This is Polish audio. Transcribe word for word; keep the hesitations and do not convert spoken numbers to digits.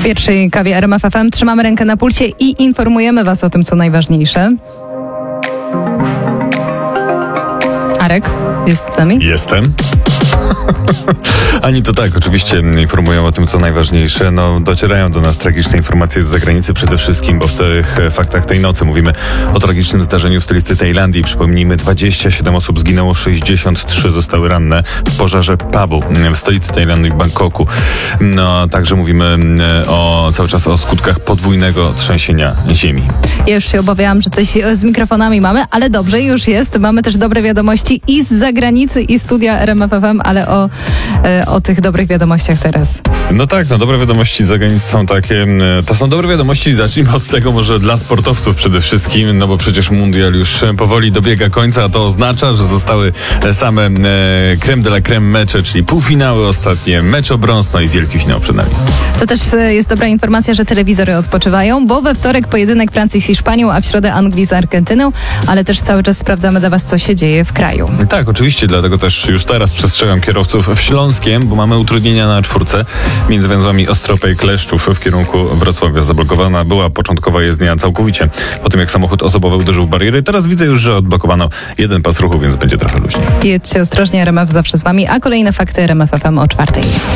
W pierwszej kawie R M F F M trzymamy rękę na pulsie i informujemy Was o tym, co najważniejsze. Arek, jest z nami? Jestem. Ani to tak, oczywiście informują o tym, co najważniejsze. No, docierają do nas tragiczne informacje z zagranicy przede wszystkim, bo w tych faktach tej nocy mówimy o tragicznym zdarzeniu w stolicy Tajlandii. Przypomnijmy, dwadzieścia siedem osób zginęło, sześćdziesiąt trzy zostały ranne w pożarze pubu w stolicy Tajlandii, Bangkoku. No, także mówimy o, cały czas o skutkach podwójnego trzęsienia ziemi. Ja już się obawiałam, że coś z mikrofonami mamy, ale dobrze, już jest. Mamy też dobre wiadomości i z zagranicy, i studia R M F F M, ale o, o tych dobrych wiadomościach teraz. No tak, no dobre wiadomości z zagranicy są takie, to są dobre wiadomości, zacznijmy od tego może dla sportowców przede wszystkim, no bo przecież mundial już powoli dobiega końca, a to oznacza, że zostały same e, creme de la creme mecze, czyli półfinały ostatnie, mecz o brąz, no i wielki finał przed nami. To też jest dobra informacja, że telewizory odpoczywają, bo we wtorek pojedynek Francji z Hiszpanią, a w środę Anglii z Argentyną, ale też cały czas sprawdzamy dla Was, co się dzieje w kraju. Tak, oczywiście, dlatego też już teraz przestrzegam kierowców w Śląskiem, bo mamy utrudnienia na czwórce między węzłami Ostropy i Kleszczów w kierunku Wrocławia. Zablokowana była początkowa jezdnia całkowicie po tym, jak samochód osobowy uderzył w bariery. Teraz widzę już, że odblokowano jeden pas ruchu, więc będzie trochę luźniej. Jedźcie ostrożnie, R M F zawsze z Wami, a kolejne fakty R M F F M o czwartej.